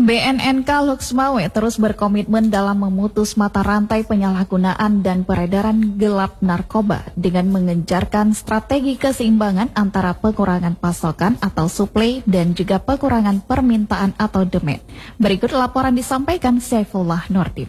BNNK Luxmawe terus berkomitmen dalam memutus mata rantai penyalahgunaan dan peredaran gelap narkoba dengan mengejarkan strategi keseimbangan antara pengurangan pasokan atau suplai dan juga pengurangan permintaan atau demand. Berikut laporan disampaikan Saifullah Nurdin.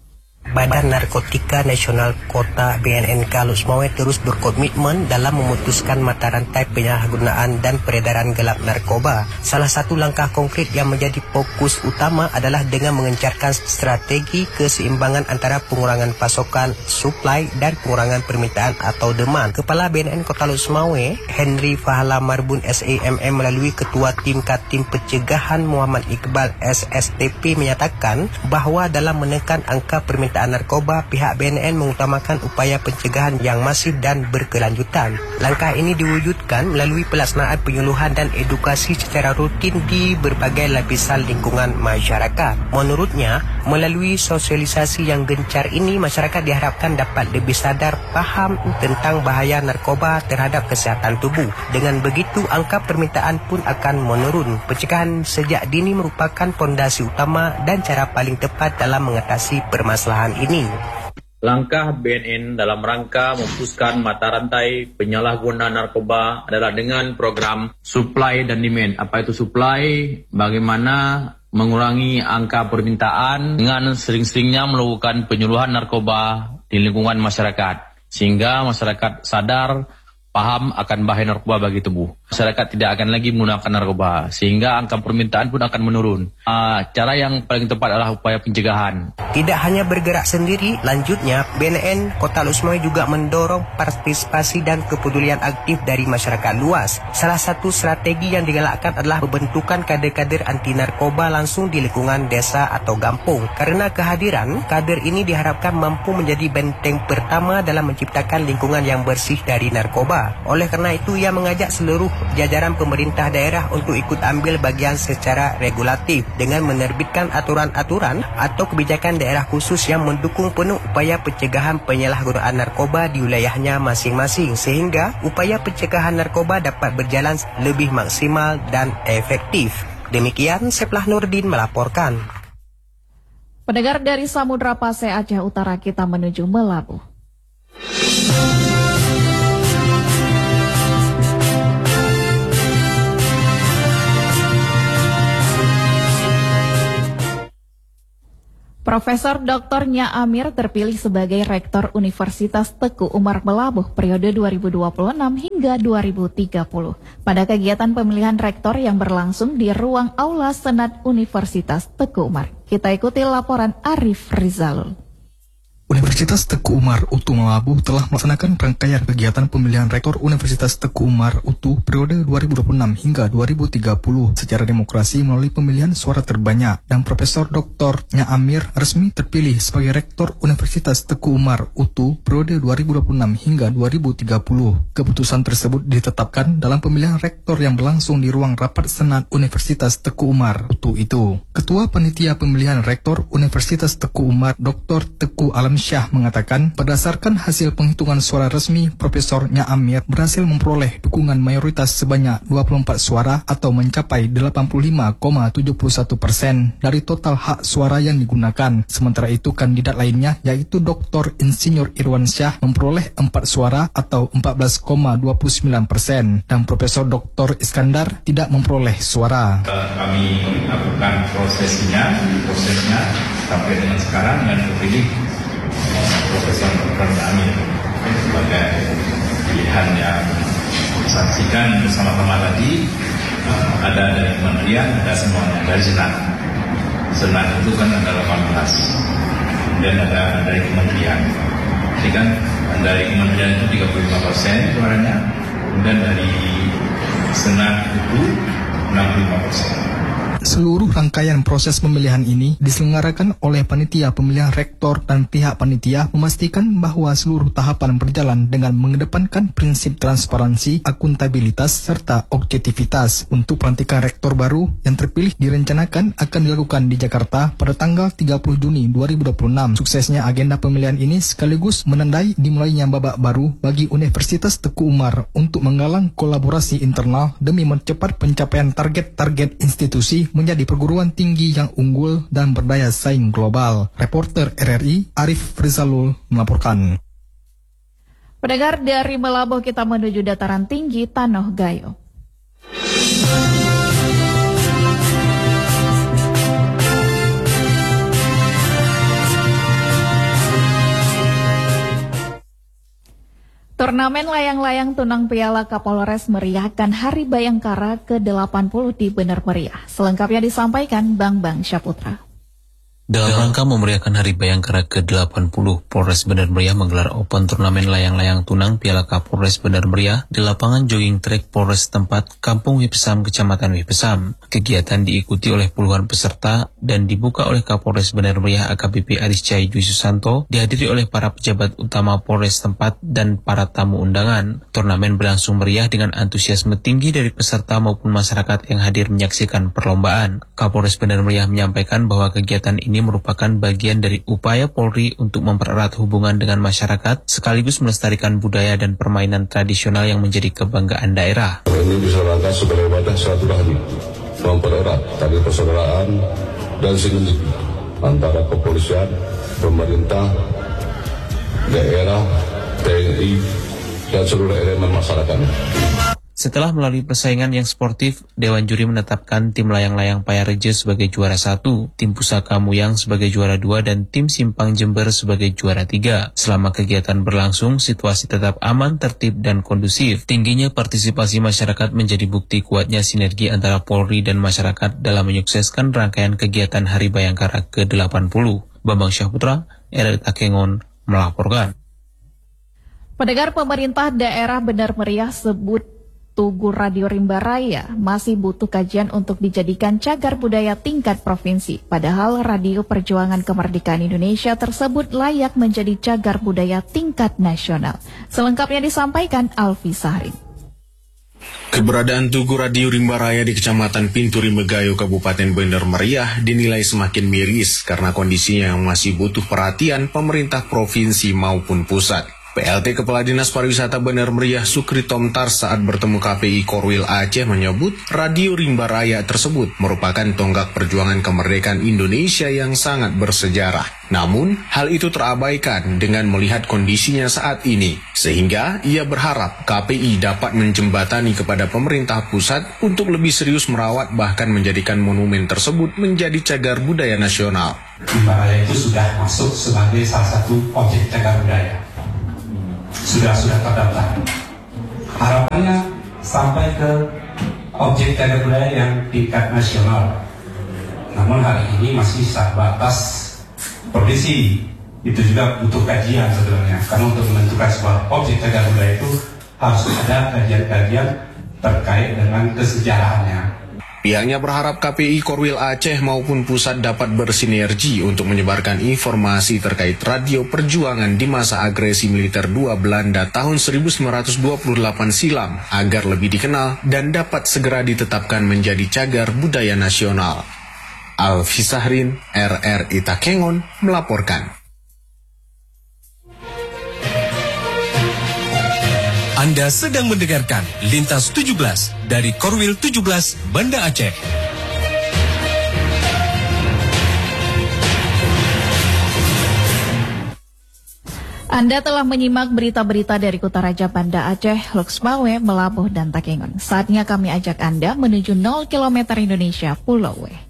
Badan Narkotika Nasional Kota BNNK Luxmawe terus berkomitmen dalam memutuskan mata rantai penyalahgunaan dan peredaran gelap narkoba. Salah satu langkah konkret yang menjadi fokus utama adalah dengan mengencarkan strategi keseimbangan antara pengurangan pasokan, suplai dan pengurangan permintaan atau demand. Kepala BNN Kota Luxmawe, Henry Fahala Marbun SAMM melalui Ketua Tim Katim Pencegahan Muhammad Iqbal SSTP menyatakan bahawa dalam menekan angka permintaan narkoba, pihak BNN mengutamakan upaya pencegahan yang masif dan berkelanjutan. Langkah ini diwujudkan melalui pelaksanaan penyuluhan dan edukasi secara rutin di berbagai lapisan lingkungan masyarakat. Menurutnya, melalui sosialisasi yang gencar ini, masyarakat diharapkan dapat lebih sadar faham tentang bahaya narkoba terhadap kesihatan tubuh. Dengan begitu, angka permintaan pun akan menurun. Pencegahan sejak dini merupakan fondasi utama dan cara paling tepat dalam mengatasi permasalahan ini. Langkah BNN dalam rangka memutuskan mata rantai penyalahgunaan narkoba adalah dengan program supply dan demand. Apa itu supply? Bagaimana mengurangi angka permintaan dengan sering-seringnya melakukan penyuluhan narkoba di lingkungan masyarakat. Sehingga masyarakat sadar, paham akan bahaya narkoba bagi tubuh. Masyarakat tidak akan lagi menggunakan narkoba, sehingga angka permintaan pun akan menurun. Cara yang paling tepat adalah upaya pencegahan. Tidak hanya bergerak sendiri, lanjutnya BNN Kota Luxmawe juga mendorong partisipasi dan kepedulian aktif dari masyarakat luas. Salah satu strategi yang digalakkan adalah pembentukan kader-kader anti narkoba langsung di lingkungan desa atau kampung. Karena kehadiran kader ini diharapkan mampu menjadi benteng pertama dalam menciptakan lingkungan yang bersih dari narkoba. Oleh karena itu, ia mengajak seluruh jajaran pemerintah daerah untuk ikut ambil bagian secara regulatif dengan menerbitkan aturan-aturan atau kebijakan daerah khusus yang mendukung penuh upaya pencegahan penyalahgunaan narkoba di wilayahnya masing-masing, sehingga upaya pencegahan narkoba dapat berjalan lebih maksimal dan efektif. Demikian Saifullah Nurdin melaporkan. Pendengar dari Samudra Pasai Aceh Utara, kita menuju Melabu. Profesor Dr. Nya Amir terpilih sebagai Rektor Universitas Teguh Umar Melabuh periode 2026 hingga 2030. Pada kegiatan pemilihan rektor yang berlangsung di ruang Aula Senat Universitas Teguh Umar. Kita ikuti laporan Arif Rizalul. Universitas Teguh Umar UTU Melabuh telah melaksanakan rangkaian kegiatan pemilihan Rektor Universitas Teguh Umar UTU periode 2026 hingga 2030 secara demokrasi melalui pemilihan suara terbanyak, dan Profesor Dr. Nya Amir resmi terpilih sebagai Rektor Universitas Teguh Umar UTU periode 2026 hingga 2030. Keputusan tersebut ditetapkan dalam pemilihan rektor yang berlangsung di ruang rapat Senat Universitas Teguh Umar UTU itu. Ketua Panitia Pemilihan Rektor Universitas Teguh Umar Dr. Teguh Alam Syah mengatakan, berdasarkan hasil penghitungan suara resmi, Profesor Nya Amir berhasil memperoleh dukungan mayoritas sebanyak 24 suara atau mencapai 85,71% dari total hak suara yang digunakan. Sementara itu, kandidat lainnya yaitu Dr. Insinyur Irwan Syah memperoleh 4 suara atau 14,29% dan Profesor Dr. Iskandar tidak memperoleh suara. Kami lakukan prosesnya sampai dengan sekarang dan terpilih Profesor Dr. Amir sebagai pilihan yang disaksikan bersama-sama tadi. Ada dari kementerian, ada semuanya dari Senat. Senat itu kan ada 18, dan ada dari kementerian. Jadi kan dari kementerian itu 35% suaranya, kemudian dari Senat itu 65%. Seluruh rangkaian proses pemilihan ini diselenggarakan oleh panitia pemilihan rektor, dan pihak panitia memastikan bahwa seluruh tahapan berjalan dengan mengedepankan prinsip transparansi, akuntabilitas, serta objektivitas. Untuk pelantikan rektor baru yang terpilih direncanakan akan dilakukan di Jakarta pada tanggal 30 Juni 2026. Suksesnya agenda pemilihan ini sekaligus menandai dimulainya babak baru bagi Universitas Teguh Umar untuk menggalang kolaborasi internal demi mempercepat pencapaian target-target institusi UPI menjadi perguruan tinggi yang unggul dan berdaya saing global. Reporter RRI Arif Rizalul melaporkan. Pendengar, dari Melabuh kita menuju dataran tinggi Tanoh Gayo. Turnamen layang-layang tunang Piala Kapolres meriahkan Hari Bayangkara ke-80 di Bener Meriah. Selengkapnya disampaikan Bang Syaputra. Dalam rangka memeriahkan Hari Bayangkara ke-80, Polres Bener Meriah menggelar open turnamen layang-layang tunang Piala Kapolres Bener Meriah di lapangan jogging track Polres tempat Kampung Wipesam, Kecamatan Wipesam. Kegiatan diikuti oleh puluhan peserta dan dibuka oleh Kapolres Bener Meriah AKBP Ariscai Dwi Susanto, dihadiri oleh para pejabat utama Polres tempat dan para tamu undangan. Turnamen berlangsung meriah dengan antusiasme tinggi dari peserta maupun masyarakat yang hadir menyaksikan perlombaan. Kapolres Bener Meriah menyampaikan bahwa kegiatan ini merupakan bagian dari upaya Polri untuk mempererat hubungan dengan masyarakat sekaligus melestarikan budaya dan permainan tradisional yang menjadi kebanggaan daerah. Ini disarankan sebagai wadah silaturahmi, mempererat tali persaudaraan dan sinergi antara kepolisian, pemerintah, daerah, TNI, dan seluruh elemen masyarakat. Setelah melalui persaingan yang sportif, Dewan Juri menetapkan tim layang-layang Payarejo sebagai juara 1, tim Pusaka Muyang sebagai juara 2, dan tim Simpang Jember sebagai juara 3. Selama kegiatan berlangsung, situasi tetap aman, tertib, dan kondusif. Tingginya partisipasi masyarakat menjadi bukti kuatnya sinergi antara Polri dan masyarakat dalam menyukseskan rangkaian kegiatan Hari Bayangkara ke-80. Bambang Syaputra, RRI Takengon, melaporkan. Pendengar, pemerintah daerah Bener Meriah sebut Tugu Radio Rimba Raya masih butuh kajian untuk dijadikan cagar budaya tingkat provinsi. Padahal Radio Perjuangan Kemerdekaan Indonesia tersebut layak menjadi cagar budaya tingkat nasional. Selengkapnya disampaikan Alfi Sahrin. Keberadaan Tugu Radio Rimba Raya di Kecamatan Pinturi Megayo, Kabupaten Bener Meriah dinilai semakin miris karena kondisinya yang masih butuh perhatian pemerintah provinsi maupun pusat. PLT Kepala Dinas Pariwisata Bener Meriah Sukri Tomtar saat bertemu KPI Korwil Aceh menyebut Radio Rimba Raya tersebut merupakan tonggak perjuangan kemerdekaan Indonesia yang sangat bersejarah. Namun, hal itu terabaikan dengan melihat kondisinya saat ini. Sehingga ia berharap KPI dapat menjembatani kepada pemerintah pusat untuk lebih serius merawat bahkan menjadikan monumen tersebut menjadi cagar budaya nasional. Rimba Raya itu sudah masuk sebagai salah satu objek cagar budaya. Sudah terdaftar. Harapannya sampai ke objek cagar budaya yang tingkat nasional. Namun hari ini masih sebatas provinsi. Itu juga butuh kajian sebenarnya. Karena untuk menentukan sebuah objek cagar budaya itu harus ada kajian-kajian terkait dengan kesejarahannya. Pihaknya berharap KPI Korwil Aceh maupun pusat dapat bersinergi untuk menyebarkan informasi terkait Radio Perjuangan di masa agresi militer 2 Belanda tahun 1928 silam agar lebih dikenal dan dapat segera ditetapkan menjadi cagar budaya nasional. Alfi Sahrin, RRI Takengon, melaporkan. Anda sedang mendengarkan Lintas 17 dari Korwil 17 Banda Aceh. Anda telah menyimak berita-berita dari Kota Raja Banda Aceh, Luxmawe, Melabuh, dan Takengon. Saatnya kami ajak Anda menuju 0 km Indonesia, Pulau W.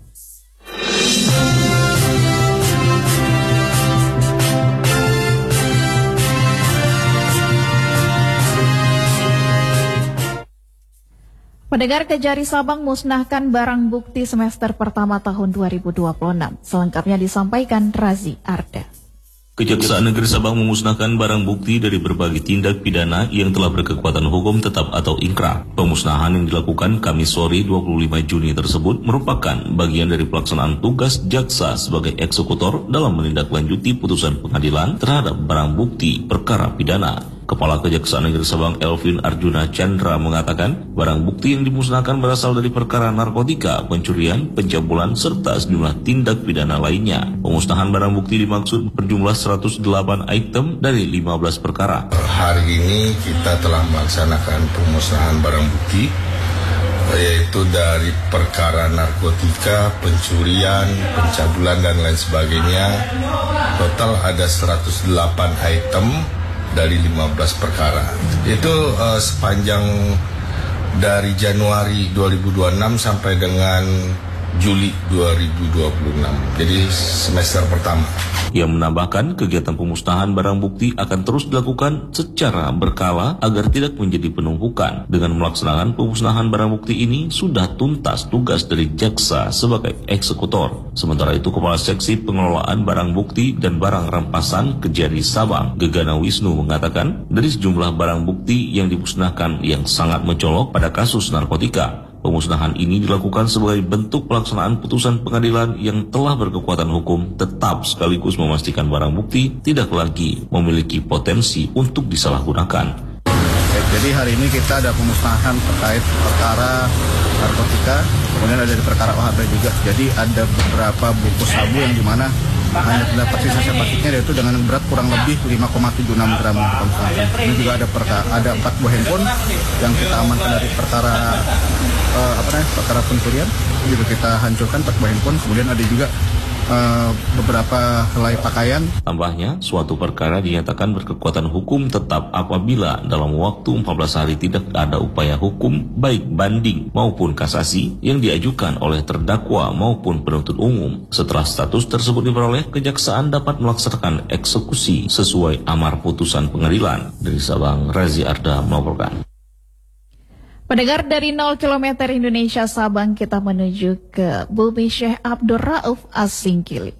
Pendengar, Kejari Sabang musnahkan barang bukti semester pertama tahun 2026. Selengkapnya disampaikan Razi Arda. Kejaksaan Negeri Sabang memusnahkan barang bukti dari berbagai tindak pidana yang telah berkekuatan hukum tetap atau ingkrah. Pemusnahan yang dilakukan Kamis sore 25 Juni tersebut merupakan bagian dari pelaksanaan tugas jaksa sebagai eksekutor dalam menindaklanjuti putusan pengadilan terhadap barang bukti perkara pidana. Kepala Kejaksaan Negeri Sabang Elvin Arjuna Chandra mengatakan barang bukti yang dimusnahkan berasal dari perkara narkotika, pencurian, pencabulan, serta sejumlah tindak pidana lainnya. Pemusnahan barang bukti dimaksud berjumlah 108 item dari 15 perkara. Hari ini kita telah melaksanakan pemusnahan barang bukti yaitu dari perkara narkotika, pencurian, pencabulan dan lain sebagainya. Total ada 108 item dari 15 perkara. Itu sepanjang dari Januari 2026 sampai dengan Juli 2026. Jadi semester pertama. Ia menambahkan kegiatan pemusnahan barang bukti akan terus dilakukan secara berkala agar tidak menjadi penumpukan. Dengan melaksanakan pemusnahan barang bukti ini sudah tuntas tugas dari jaksa sebagai eksekutor. Sementara itu Kepala Seksi Pengelolaan Barang Bukti dan Barang Rampasan Kejari Sabang, Gegana Wisnu mengatakan dari sejumlah barang bukti yang dimusnahkan yang sangat mencolok pada kasus narkotika. Pemusnahan ini dilakukan sebagai bentuk pelaksanaan putusan pengadilan yang telah berkekuatan hukum tetap sekaligus memastikan barang bukti tidak lagi memiliki potensi untuk disalahgunakan. Jadi hari ini kita ada pemusnahan terkait perkara narkotika, kemudian ada di perkara OHB juga. Jadi ada beberapa buku sabu yang dimana hanya terdapat sisa plastiknya, yaitu dengan berat kurang lebih 5,76 gram pemusnahan. Ini juga ada 4 buah handphone yang kita amankan dari perkara perkara pencurian, juga kita hancurkan 4 buah handphone. Kemudian ada juga beberapa helai pakaian. Tambahnya, suatu perkara dinyatakan berkekuatan hukum tetap apabila dalam waktu 14 hari tidak ada upaya hukum baik banding maupun kasasi yang diajukan oleh terdakwa maupun penuntut umum. Setelah status tersebut diperoleh, kejaksaan dapat melaksanakan eksekusi sesuai amar putusan pengadilan. Dari Sabang, Razi Arda melaporkan. Pendengar dari 0 km Indonesia Sabang, kita menuju ke Bumi Syekh Abdul Rauf As-Singkili.